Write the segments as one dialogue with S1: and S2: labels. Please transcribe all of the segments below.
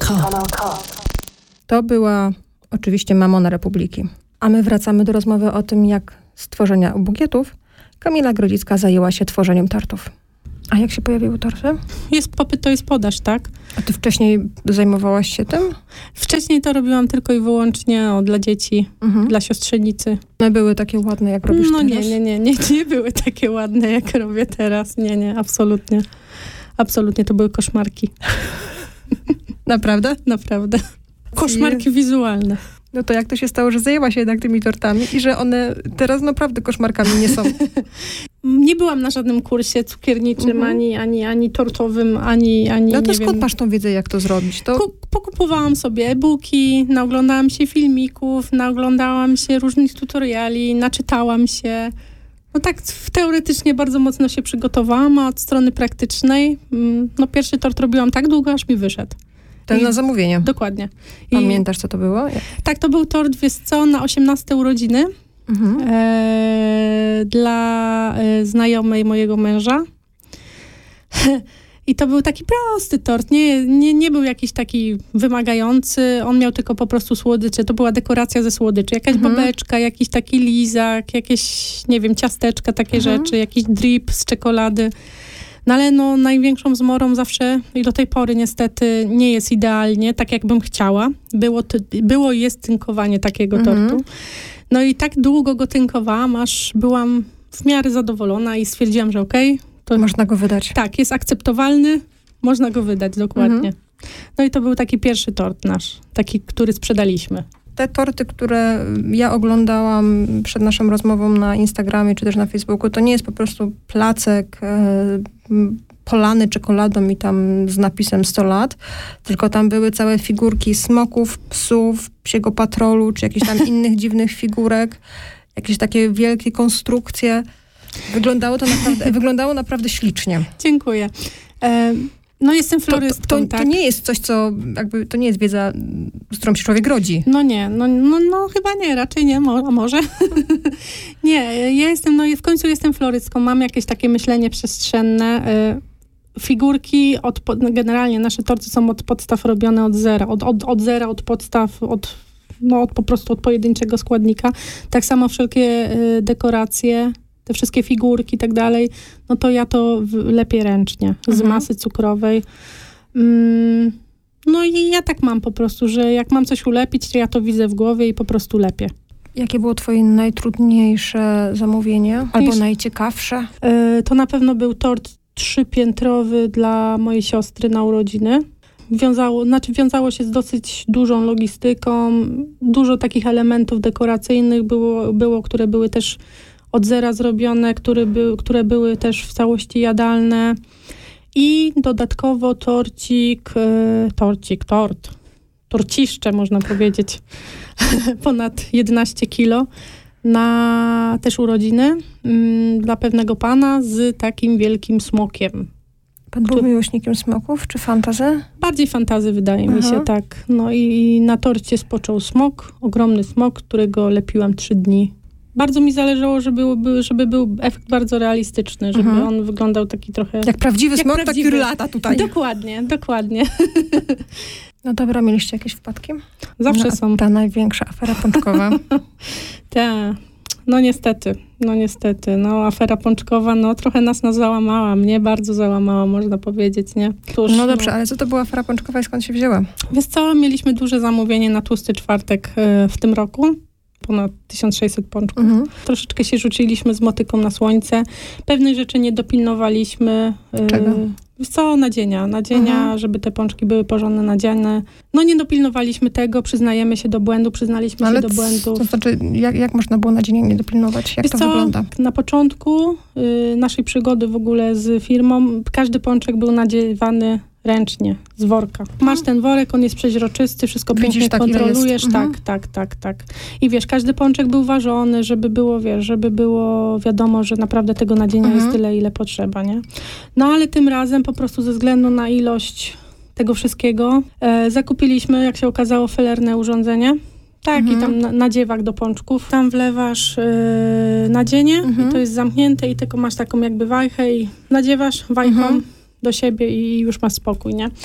S1: To była oczywiście Mamona Republiki. A my wracamy do rozmowy o tym, jak z tworzenia bukietów Kamila Grodzicka zajęła się tworzeniem tortów. A jak się pojawiły torty?
S2: Jest popyt, to jest podaż, tak?
S1: A ty wcześniej zajmowałaś się tym?
S2: Wcześniej to robiłam tylko i wyłącznie dla dzieci, dla siostrzenicy.
S1: One były takie ładne, jak robisz
S2: teraz? Nie były takie ładne, jak robię teraz. Nie, absolutnie. Absolutnie, to były koszmarki.
S1: Naprawdę?
S2: Naprawdę. Koszmarki wizualne.
S1: No to jak to się stało, że zajęła się jednak tymi tortami i że one teraz naprawdę koszmarkami nie są?
S2: Nie byłam na żadnym kursie cukierniczym, ani tortowym, ani
S1: no to
S2: nie
S1: skąd
S2: wiem.
S1: masz tą wiedzę, jak to zrobić?
S2: Pokupowałam sobie e-booki, naoglądałam się filmików, naoglądałam się różnych tutoriali, naczytałam się. No tak teoretycznie bardzo mocno się przygotowałam, a od strony praktycznej pierwszy tort robiłam tak długo, aż mi wyszedł.
S1: Ten na zamówienie.
S2: Dokładnie.
S1: Pamiętasz, co to było?
S2: Tak, to był tort, wiesz co, na 18 urodziny dla znajomej mojego męża. I to był taki prosty tort, nie był jakiś taki wymagający, on miał tylko po prostu słodycze, to była dekoracja ze słodyczy, jakaś babeczka, jakiś taki lizak, jakieś, nie wiem, ciasteczka, takie rzeczy, jakiś drip z czekolady. No ale największą zmorą zawsze i do tej pory niestety nie jest idealnie, tak jakbym chciała. Było i jest tynkowanie takiego tortu. No i tak długo go tynkowałam, aż byłam w miarę zadowolona i stwierdziłam, że okej, to
S1: można go wydać.
S2: Tak, jest akceptowalny, można go wydać, dokładnie. No i to był taki pierwszy tort nasz, taki, który sprzedaliśmy.
S1: Te torty, które ja oglądałam przed naszą rozmową na Instagramie czy też na Facebooku, to nie jest po prostu placek polany czekoladą i tam z napisem 100 lat, tylko tam były całe figurki smoków, psów, psiego patrolu, czy jakichś tam innych dziwnych figurek, jakieś takie wielkie konstrukcje. Wyglądało naprawdę ślicznie.
S2: Dziękuję. Jestem florystką, tak.
S1: To nie jest coś, co jakby, to nie jest wiedza, z którą się człowiek rodzi.
S2: No nie, chyba nie, raczej nie, a może. Nie, ja jestem, w końcu jestem florystką, mam jakieś takie myślenie przestrzenne. Figurki, generalnie nasze torty są od podstaw robione od zera, od zera, od podstaw, po prostu od pojedynczego składnika. Tak samo wszelkie dekoracje, te wszystkie figurki i tak dalej, no to ja to lepię ręcznie, z masy cukrowej. No i ja tak mam po prostu, że jak mam coś ulepić, to ja to widzę w głowie i po prostu lepię.
S1: Jakie było twoje najtrudniejsze zamówienie? Albo najciekawsze?
S2: To na pewno był tort 3-piętrowy dla mojej siostry na urodziny. Wiązało się z dosyć dużą logistyką. Dużo takich elementów dekoracyjnych było, które były też od zera zrobione, które były też w całości jadalne. I dodatkowo torciszcze można powiedzieć, ponad 11 kilo na też urodziny dla pewnego pana z takim wielkim smokiem.
S1: Pan był miłośnikiem smoków, czy fantazy?
S2: Bardziej fantazy, wydaje mi się, tak. No i na torcie spoczął smok, ogromny smok, którego lepiłam 3 dni. Bardzo mi zależało, żeby był efekt bardzo realistyczny, żeby on wyglądał taki trochę...
S1: Jak prawdziwy smok, taki który lata tutaj.
S2: Dokładnie.
S1: No dobra, mieliście jakieś wpadki?
S2: Zawsze są.
S1: Ta największa afera pączkowa.
S2: No niestety. Afera pączkowa, trochę nas załamała. Mnie bardzo załamała, można powiedzieć, nie? Cóż,
S1: no dobrze, ale co to była afera pączkowa i skąd się wzięła?
S2: Wiesz co, mieliśmy duże zamówienie na tłusty czwartek w tym roku. Ponad 1600 pączków. Troszeczkę się rzuciliśmy z motyką na słońce. Pewnych rzeczy nie dopilnowaliśmy.
S1: Czego?
S2: Wiesz co, nadzienia, żeby te pączki były porządne, nadziane. Nie dopilnowaliśmy tego, przyznaliśmy się do błędu.
S1: To znaczy, jak można było nadzienia nie dopilnować? Jak to wygląda?
S2: Na początku naszej przygody w ogóle z firmą, każdy pączek był nadziewany ręcznie, z worka. Masz ten worek, on jest przeźroczysty, wszystko pięknie kontrolujesz. Tak. I wiesz, każdy pączek był ważony, żeby było wiadomo, że naprawdę tego nadzienia jest tyle, ile potrzeba, nie? No ale tym razem po prostu ze względu na ilość tego wszystkiego zakupiliśmy, jak się okazało, felerne urządzenie. Tak, i tam nadziewak do pączków. Tam wlewasz nadzienie i to jest zamknięte i tylko masz taką jakby wajchę i nadziewasz wajchą do siebie i już masz spokój, nie?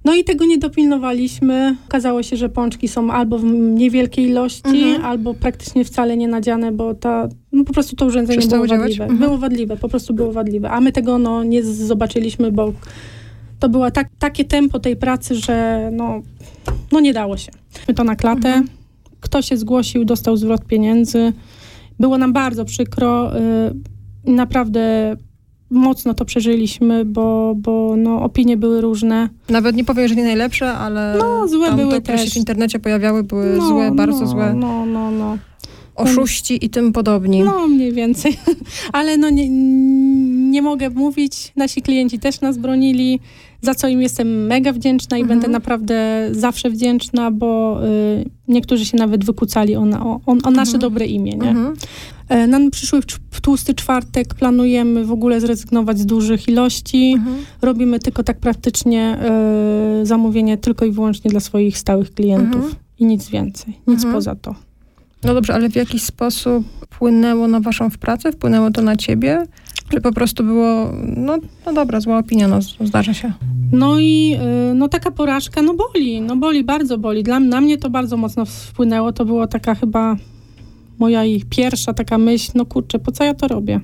S2: No i tego nie dopilnowaliśmy. Okazało się, że pączki są albo w niewielkiej ilości, albo praktycznie wcale nie nadziane, bo po prostu to urządzenie było wadliwe. Było wadliwe, po prostu było wadliwe. A my tego nie zobaczyliśmy, bo to było takie tempo tej pracy, że nie dało się. My to na klatę. Kto się zgłosił, dostał zwrot pieniędzy. Było nam bardzo przykro. Naprawdę mocno to przeżyliśmy, bo opinie były różne.
S1: Nawet nie powiem, że nie najlepsze, ale
S2: złe były
S1: to, które się w internecie pojawiały, były złe, bardzo złe. Oszuści i tym podobni.
S2: Mniej więcej. Ale nie mogę mówić. Nasi klienci też nas bronili, za co im jestem mega wdzięczna i będę naprawdę zawsze wdzięczna, bo niektórzy się nawet wykucali o nasze dobre imię, nie? Na przyszły w tłusty czwartek planujemy w ogóle zrezygnować z dużych ilości. Robimy tylko tak praktycznie zamówienie tylko i wyłącznie dla swoich stałych klientów. I nic więcej. Nic poza to.
S1: No dobrze, ale w jakiś sposób wpłynęło na waszą pracę? Wpłynęło to na ciebie? Czy po prostu było, dobra, zła opinia, zdarza się.
S2: No i taka porażka, boli, bardzo boli. Na mnie to bardzo mocno wpłynęło. To była taka chyba moja ich pierwsza taka myśl, kurczę, po co ja to robię?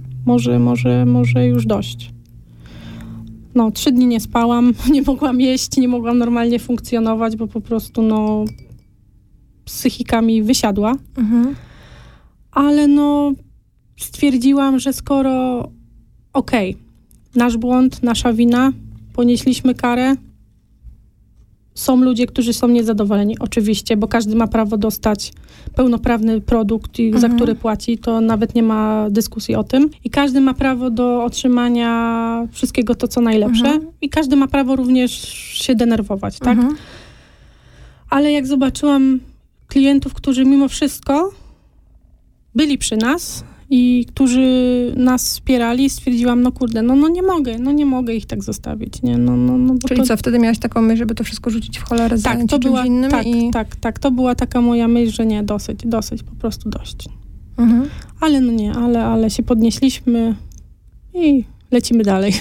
S2: Może już dość. 3 dni nie spałam, nie mogłam jeść, nie mogłam normalnie funkcjonować, bo po prostu psychika mi wysiadła. Ale stwierdziłam, że skoro nasz błąd, nasza wina, ponieśliśmy karę, są ludzie, którzy są niezadowoleni, oczywiście, bo każdy ma prawo dostać pełnoprawny produkt, za który płaci, to nawet nie ma dyskusji o tym. I każdy ma prawo do otrzymania wszystkiego to, co najlepsze. I każdy ma prawo również się denerwować, tak? Ale jak zobaczyłam klientów, którzy mimo wszystko byli przy nas i którzy nas wspierali, stwierdziłam, nie mogę ich tak zostawić, nie?
S1: Czyli co, wtedy miałaś taką myśl, żeby to wszystko rzucić w cholerę, zająć się czymś innym?
S2: Tak, to była taka moja myśl, że nie, dosyć, po prostu dość. Ale ale się podnieśliśmy i lecimy dalej.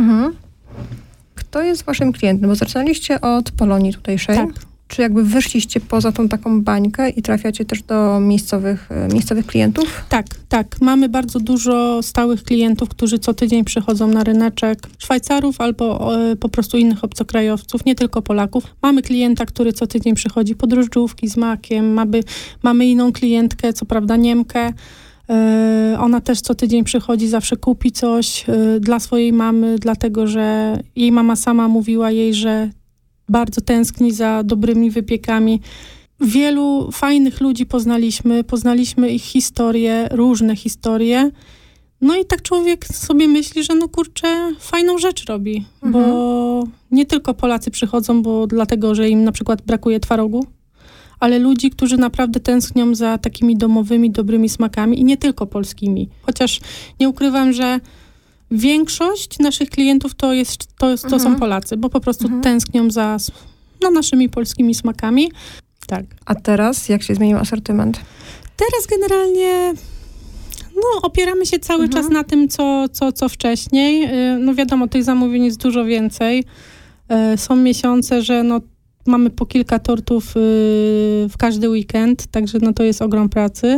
S2: Kto jest waszym klientem? Bo zaczynaliście od Polonii tutejszej.
S1: Tak. Czy jakby wyszliście poza tą taką bańkę i trafiacie też do miejscowych klientów?
S2: Tak. Mamy bardzo dużo stałych klientów, którzy co tydzień przychodzą na ryneczek. Szwajcarów albo po prostu innych obcokrajowców, nie tylko Polaków. Mamy klienta, który co tydzień przychodzi po drożdżówki z makiem. Mamy inną klientkę, co prawda Niemkę. Ona też co tydzień przychodzi, zawsze kupi coś dla swojej mamy, dlatego że jej mama sama mówiła jej, że bardzo tęskni za dobrymi wypiekami. Wielu fajnych ludzi poznaliśmy ich historie, różne historie. I tak człowiek sobie myśli, że fajną rzecz robi, bo nie tylko Polacy przychodzą, dlatego, że im na przykład brakuje twarogu, ale ludzi, którzy naprawdę tęsknią za takimi domowymi, dobrymi smakami i nie tylko polskimi. Chociaż nie ukrywam, że większość naszych klientów to są Polacy, bo po prostu tęsknią za naszymi polskimi smakami. Tak.
S1: A teraz jak się zmienił asortyment?
S2: Teraz generalnie opieramy się cały czas na tym, co wcześniej. Wiadomo, tych zamówień jest dużo więcej. Są miesiące, że mamy po kilka tortów w każdy weekend, także to jest ogrom pracy.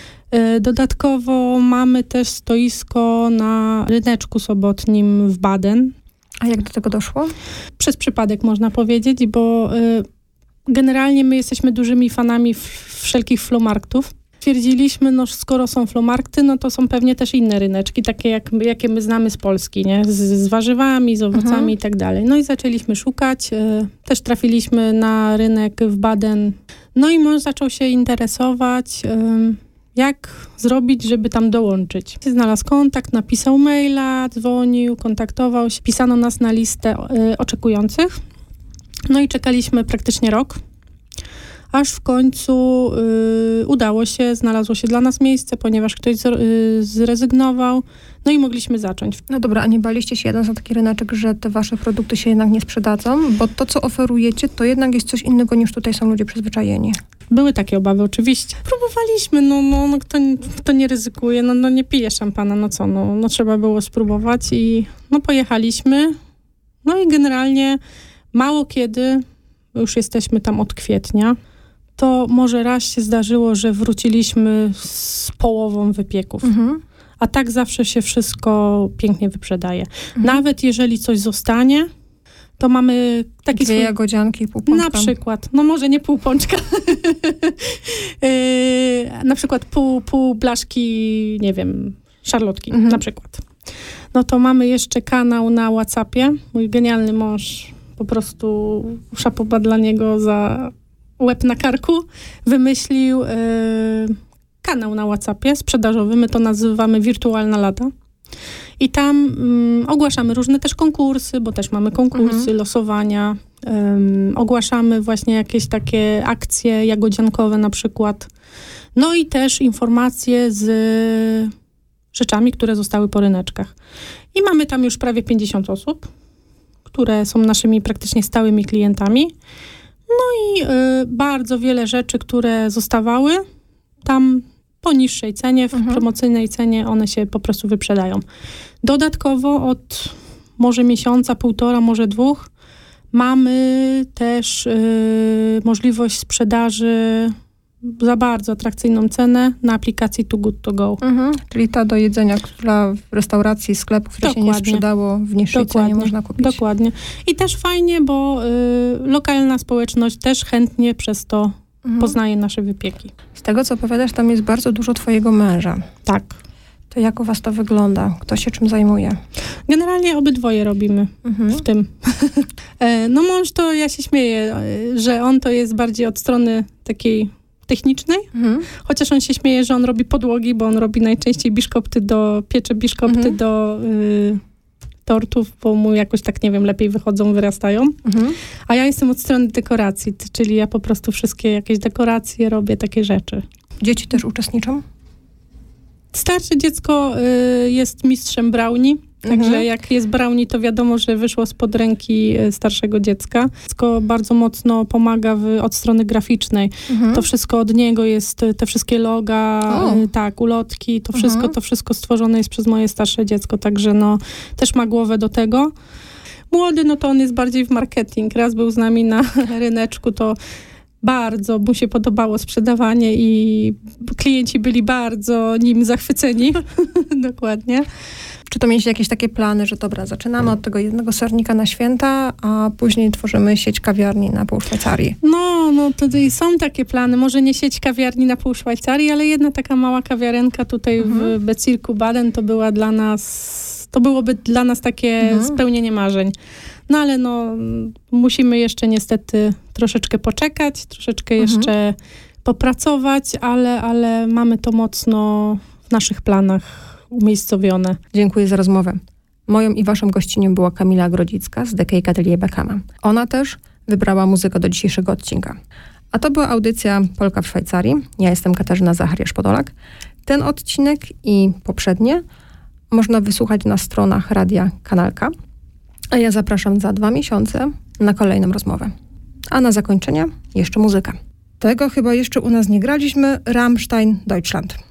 S2: Dodatkowo mamy też stoisko na ryneczku sobotnim w Baden.
S1: A jak do tego doszło?
S2: Przez przypadek można powiedzieć, bo generalnie my jesteśmy dużymi fanami wszelkich flomarktów. Stwierdziliśmy, skoro są flomarkty, to są pewnie też inne ryneczki, takie jakie my znamy z Polski, nie? Z warzywami, z owocami i tak dalej. I zaczęliśmy szukać. Też trafiliśmy na rynek w Baden. I mąż zaczął się interesować, jak zrobić, żeby tam dołączyć. Znalazł kontakt, napisał maila, dzwonił, kontaktował się. Pisano nas na listę oczekujących. I czekaliśmy praktycznie rok. Aż w końcu udało się, znalazło się dla nas miejsce, ponieważ ktoś zrezygnował. I mogliśmy zacząć.
S1: No dobra, a nie baliście się jeden za taki ryneczek, że te wasze produkty się jednak nie sprzedadzą? Bo to, co oferujecie, to jednak jest coś innego niż tutaj są ludzie przyzwyczajeni.
S2: Były takie obawy, oczywiście. Próbowaliśmy, kto nie ryzykuje, nie pije szampana, trzeba było spróbować i pojechaliśmy. I generalnie Mało kiedy, już jesteśmy tam od kwietnia, to może raz się zdarzyło, że wróciliśmy z połową wypieków. A tak zawsze się wszystko pięknie wyprzedaje. Nawet jeżeli coś zostanie, to mamy taki
S1: Dwie jagodzianki i pół pączka.
S2: Na przykład, no może nie pół pączka, na przykład pół blaszki, nie wiem, szarlotki na przykład. No to mamy jeszcze kanał na WhatsAppie. Mój genialny mąż, po prostu szapoba dla niego za łeb na karku, wymyślił kanał na WhatsAppie sprzedażowy. My to nazywamy Wirtualna Lata. I tam ogłaszamy różne też konkursy, bo też mamy konkursy, losowania. Ogłaszamy właśnie jakieś takie akcje jagodziankowe na przykład. No i też informacje z rzeczami, które zostały po ryneczkach. I mamy tam już prawie 50 osób, które są naszymi praktycznie stałymi klientami. No i bardzo wiele rzeczy, które zostawały tam po niższej cenie, w promocyjnej cenie one się po prostu wyprzedają. Dodatkowo od może miesiąca, półtora, może 2 mamy też możliwość sprzedaży za bardzo atrakcyjną cenę na aplikacji Too Good To Go.
S1: Czyli ta do jedzenia, która w restauracji, sklepów, które się nie sprzedało w niższej cenie można kupić.
S2: Dokładnie. I też fajnie, bo lokalna społeczność też chętnie przez to poznaje nasze wypieki.
S1: Z tego, co opowiadasz, tam jest bardzo dużo twojego męża.
S2: Tak.
S1: To jak u was to wygląda? Kto się czym zajmuje?
S2: Generalnie obydwoje robimy w tym. No mąż to, ja się śmieję, że on to jest bardziej od strony takiej technicznej, chociaż on się śmieje, że on robi podłogi, bo on robi najczęściej piecze biszkopty do tortów, bo mu jakoś tak, nie wiem, lepiej wychodzą, wyrastają. A ja jestem od strony dekoracji, czyli ja po prostu wszystkie jakieś dekoracje robię, takie rzeczy.
S1: Dzieci też uczestniczą?
S2: Starsze dziecko jest mistrzem brownie, także jak jest brownie, to wiadomo, że wyszło spod ręki starszego dziecka. Dziecko bardzo mocno pomaga od strony graficznej. To wszystko od niego jest, te wszystkie loga, ulotki, to wszystko stworzone jest przez moje starsze dziecko, także no też ma głowę do tego. Młody, no to on jest bardziej w marketing. Raz był z nami na ryneczku, to bardzo mu się podobało sprzedawanie i klienci byli bardzo nim zachwyceni. Dokładnie.
S1: Czy to mieliście jakieś takie plany, że dobra, zaczynamy od tego jednego sernika na święta, a później tworzymy sieć kawiarni na pół Szwajcarii?
S2: No tutaj są takie plany. Może nie sieć kawiarni na pół Szwajcarii, ale jedna taka mała kawiarenka tutaj w Bezirku Baden to byłoby dla nas takie spełnienie marzeń. No ale musimy jeszcze niestety troszeczkę poczekać, troszeczkę jeszcze popracować, ale mamy to mocno w naszych planach umiejscowione.
S1: Dziękuję za rozmowę. Moją i waszą gościnią była Kamila Grodzicka z The Cake Atelier Beckhama. Ona też wybrała muzykę do dzisiejszego odcinka. A to była audycja Polka w Szwajcarii. Ja jestem Katarzyna Zachariasz-Podolak. Ten odcinek i poprzednie można wysłuchać na stronach Radia Kanalka. A ja zapraszam za 2 miesiące na kolejną rozmowę. A na zakończenie jeszcze muzyka. Tego chyba jeszcze u nas nie graliśmy. Rammstein Deutschland.